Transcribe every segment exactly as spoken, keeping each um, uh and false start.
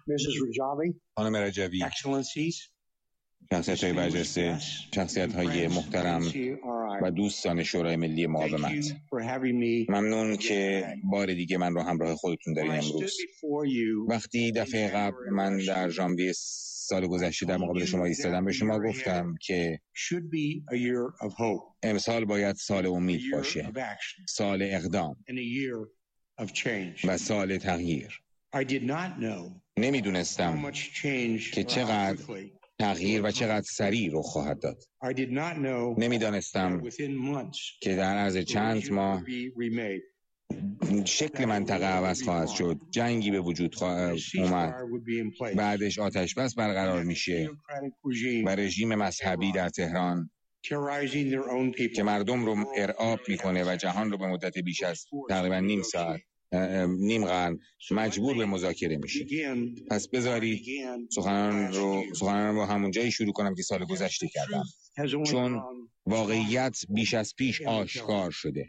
خانم رجوی، شخصیت‌های برجسته، شخصیت‌های محترم و دوستان شورای ملی مقاومت، ممنون که بار دیگه من رو همراه خودتون دارین امروز. وقتی دفعه قبل من در ژانویه سال گذشته در مقابل شما ایستادم، به شما گفتم که امسال باید سال امید باشه، سال اقدام و سال تغییر. نمیدونستم که چقدر تغییر و چقدر سریع رخ خواهد داد. نمیدانستم که در عرض چند ماه شکل منطقه عوض خواهد شد، جنگی به وجود خواهد اومد، بعدش آتش بس برقرار میشه و رژیم مذهبی در تهران که مردم رو ارعاب میکنه و جهان رو به مدت بیش از تقریبا نیم ساعت نیم قرن مجبور به مذاکره میشه. پس بذارید سخنان رو سخنان رو همون جایی شروع کنم که سال گذشته کردم، چون واقعیت بیش از پیش آشکار شده.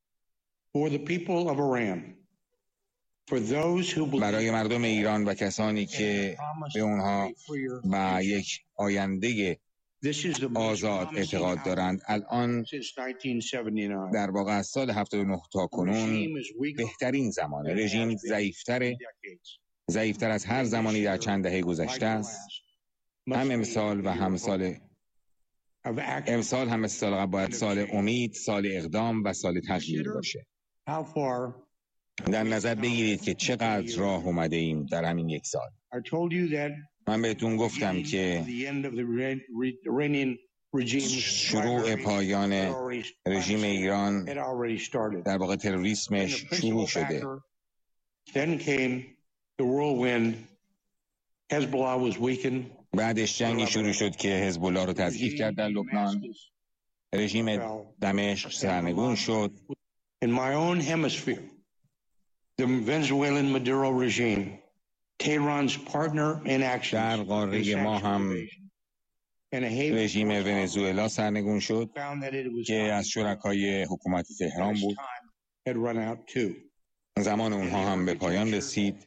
برای مردم ایران و کسانی که به اونها و یک آینده آزاد اعتقاد دارند، الان در واقع از سال هفتاد و نه تا کنون بهترین زمانه. رژیم ضعیفتره، ضعیفتر از هر زمانی در چند دهه گذشته است. هم امسال و هم سال امسال هم مثل سال قبل باید سال امید، سال اقدام و سال تغییر باشه. در نظر بگیرید که چقدر راه اومده ایم در همین یک سال. من بهتون گفتم که شروع پایان رژیم ایران در واقع تروریسمش شروع شده. بعدش جنگی شروع شد که حزب الله رو تضعیف کرد در لبنان. رژیم دمشق سرنگون شد. The Venezuelan Maduro regime, Tehran's partner in action. در قاره ما هم رژیم ونزوئلا سرنگون شد که از شرکای حکومت تهران بود. زمان اونها هم به پایان رسید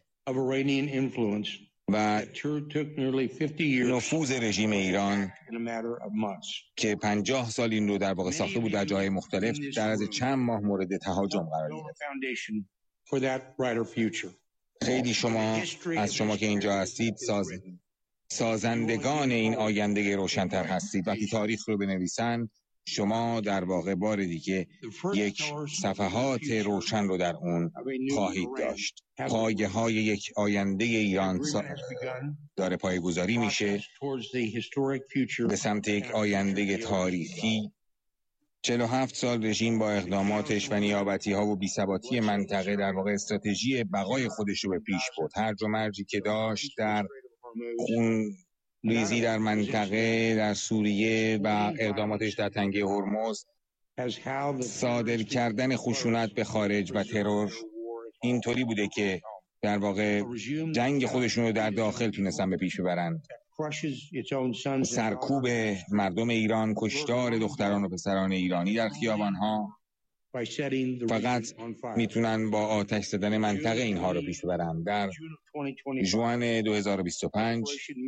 و نفوذ رژیم ایران که پنجاه سال این رو در واقع ساخته بود در جاهای مختلف، در از چند ماه مورد تهاجم قرار گرفت. خیلی شما از شما که اینجا هستید ساز... سازندگان این آینده روشن‌تر هستید. وقتی تاریخ رو بنویسن، شما در واقع بار دیگه یک صفحات روشن رو در اون خواهید داشت. پایه های یک آینده ایران داره پایه‌گذاری میشه به سمت یک آینده تاریخی. چهل و هفت سال رژیم با اقداماتش و نیابتی ها و بی‌ثباتی منطقه در واقع استراتژی بقای خودش رو به پیش برد. هرج و مرجی که داشت در خون ریزی در منطقه، در سوریه و اقداماتش در تنگه هرمز، صادر کردن خشونت به خارج و ترور، اینطوری بوده که در واقع جنگ خودشون رو در داخل تونستن به پیش ببرن. سرکوب مردم ایران، کشتار دختران و پسران ایرانی در خیابان‌ها، فقط میتونن با آتش زدن منطقه اینها رو پیش ببرن. در ژوئن دو هزار و بیست و پنج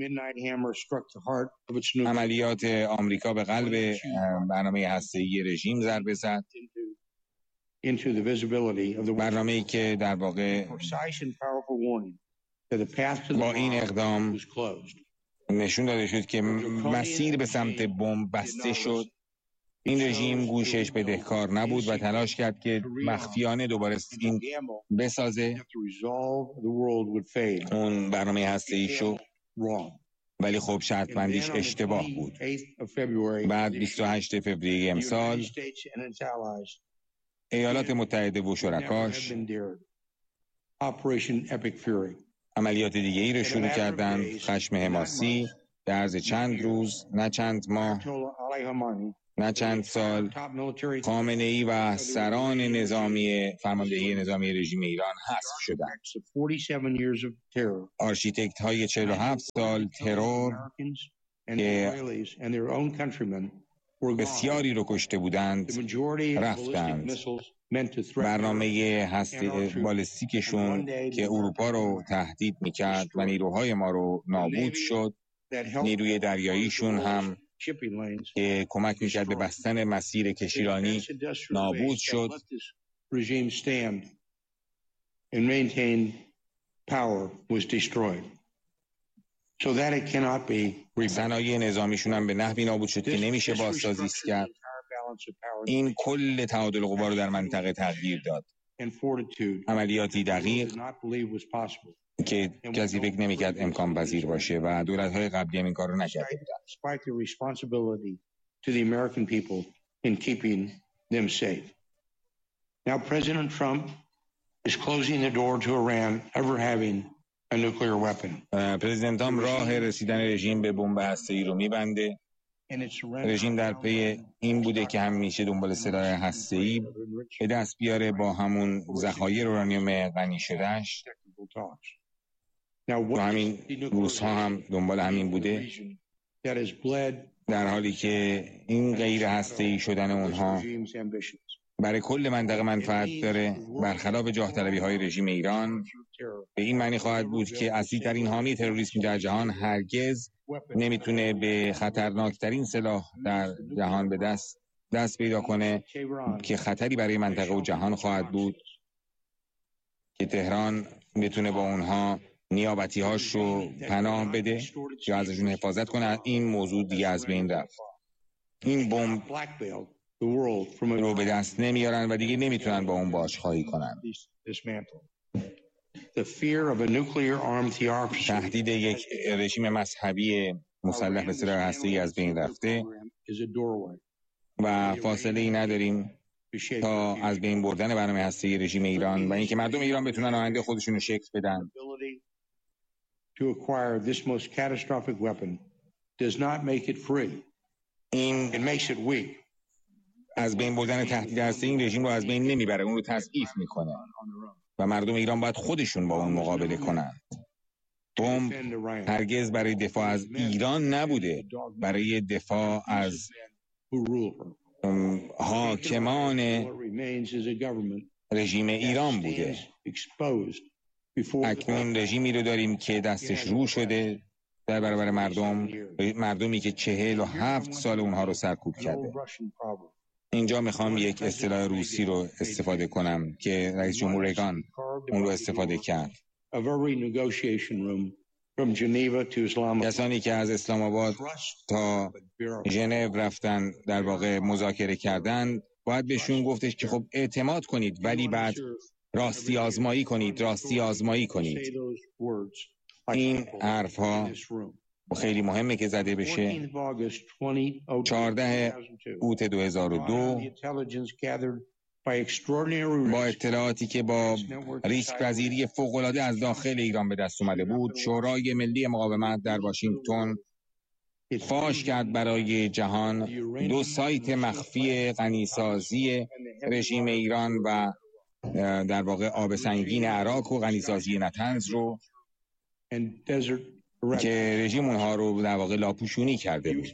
عملیات آمریکا به قلب برنامه هسته‌ای رژیم ضربه زد، برنامه‌ای که در واقع با این اقدام نشون داده شد که مسیر به سمت بمب بسته شد. این رژیم گوشش بدهکار نبود و تلاش کرد که مخفیانه دوباره این بسازه اون برنامه هسته‌ای شو، ولی خب شرط بندیش اشتباه بود. بعد بیست و هشتم فوریه امسال ایالات متحده و شرکاش عملیات دیگه ای رو شروع کردند. خشم حماسی در عرض چند روز، نه چند ماه، نه چند سال، خامنه‌ای و سران نظامی فرماندهی نظامی رژیم ایران حذف شدند. آرشیتکت های چهل و هفت سال ترور که بسیاری رو کشته بودند رفتند. برنامه هسته بالستیکشون که اروپا رو تهدید میکرد و نیروهای ما رو نابود شد، نیروی دریاییشون هم که کمک میکرد به بستن مسیر کشتیرانی نابود شد. صنایع نظامیشون هم به نحوی نابود شد که نمیشه بازسازی کرد. این کل تعادل قوا رو در منطقه تغییر داد. عملیاتی دقیق که کسی فکر نمی‌کرد امکان پذیر باشه و دولت‌های قبلی هم این کار رو نکرده بودن. Now President Trump is closing the door to Iran ever having a nuclear weapon. پرزیدنت ترامپ راه رسیدن رژیم به بمب هسته‌ای رو می‌بنده. رژیم در پی این بوده که همیشه دنبال سلاح هسته‌ای به دست بیاره با همون ذخایر اورانیوم غنی شدهش. و همین روزها هم دنبال همین بوده، در حالی که این غیر هسته‌ای شدن اونها برای کل منطقه منفعت داره. برخلاف جاه طلبی های رژیم ایران به این معنی خواهد بود که اصلی‌ترین حامی تروریسم در جهان هرگز نمیتونه به خطرناکترین سلاح در جهان به دست دست پیدا کنه که خطری برای منطقه و جهان خواهد بود که تهران بتونه با اونها نیابتی هاش رو پناه بده یا ازشون حفاظت کنه. این موضوع دیگه از بین رفت. این بمب رو به دست نمیارن و دیگه نمیتونن با اون بازخواهی کنن. تهدید یک رژیم مذهبی مسلح به سلاح هسته‌ای از بین رفته و فاصله ای نداریم تا از بین بردن برنامه هسته‌ای رژیم ایران و اینکه مردم ایران بتونن آینده خودشون رو شکل بدن. این از بین بردن تهدید هسته‌ای این رژیم رو از بین نمیبره، اون رو تضعیف میکنه و مردم ایران باید خودشون با اون مقابله کنن. بمب هرگز برای دفاع از ایران نبوده، برای دفاع از حاکمان رژیم ایران بوده. اکنون رژیمی رو داریم که دستش رو شده در برابر مردم، مردمی که چهل و هفت سال اونها رو سرکوب کرده. اینجا میخوام یک اصطلاح روسی رو استفاده کنم که رئیس جمهور ریگان اون رو استفاده کرد. کسانی که از اسلام آباد تا ژنو رفتن در واقع مذاکره کردن، باید بهشون گفتش که خب اعتماد کنید ولی بعد راستی آزمایی کنید، راستی آزمایی کنید. این حرف ها خیلی مهمه که زده بشه. چهارده اوت دو هزار و دو با اطلاعاتی که با ریسک پذیری فوق‌العاده از داخل ایران به دست اومده بود، شورای ملی مقاومت در واشنگتن فاش کرد برای جهان دو سایت مخفی غنیسازی رژیم ایران و در واقع آب سنگین عراق و غنیسازی نتنز رو که رژیم اونها رو در واقع لاپوشونی کرده بود.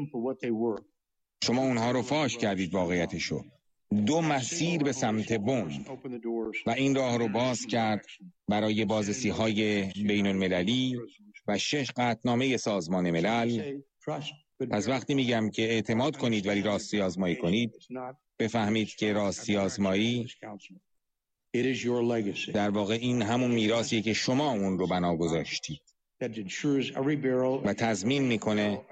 شما اونها رو فاش کردید واقعیتشو. دو مسیر به سمت بمب و این راه رو باز کرد برای بازرسی های بین المللی و شش قطعنامه سازمان ملل. پس وقتی میگم که اعتماد کنید ولی راستی آزمایی کنید، بفهمید که راستی آزمایی در واقع این همون میراثیه که شما اون رو بنا گذاشتید و تضمین میکنه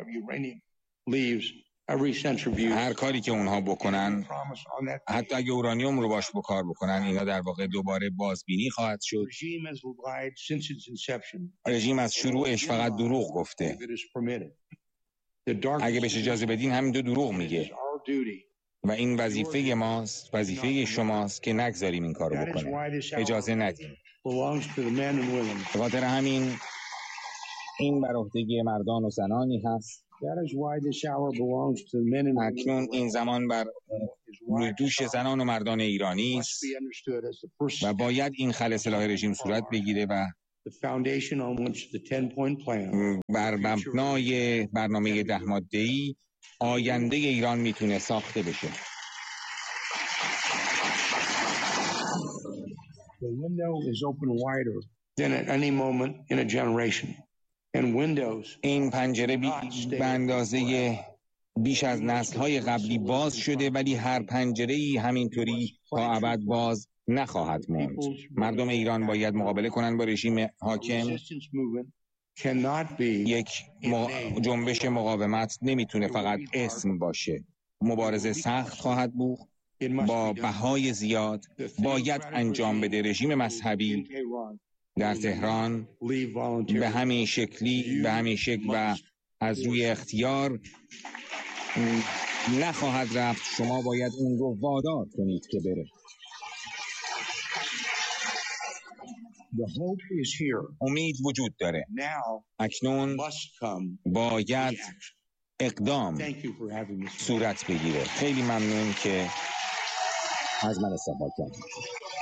هر کاری که اونها بکنن، حتی اگه اورانیوم رو باش بکار بکنن، اینا در واقع دوباره بازبینی خواهد شد. رژیم از شروعش فقط دروغ گفته. اگه بهش اجازه بدین همین دو دروغ میگه و این وظیفه ماست، وظیفه شماست که نگذاریم این کارو بکنه. اجازه ندیم. به خاطر همین این بر عهده مردان و زنانی هست. اکنون این زمان بر دوش زنان و مردان ایرانی است و باید این خل سلاح رژیم صورت بگیره و بر مبنای برنامه ده ماده‌ای آینده ایران میتونه ساخته بشه. The window is open wider than at any moment in a generation. And windows این پنجره بی... به اندازه بیش از نسل‌های قبلی باز شده، ولی هر پنجره‌ای همینطوری تا ابد باز نخواهد ماند. مردم ایران باید مقابله کنند با رژیم حاکم. یک جنبش مقاومت نمیتونه فقط اسم باشه. مبارزه سخت خواهد بود، با بهای زیاد باید انجام بده. رژیم مذهبی در تهران به همین شکلی به همین شکل و از روی اختیار نخواهد رفت. شما باید اون رو وادار کنید که بره. امید وجود داره. اکنون باید اقدام صورت بگیره. خیلی ممنون که از من استفاده کردید.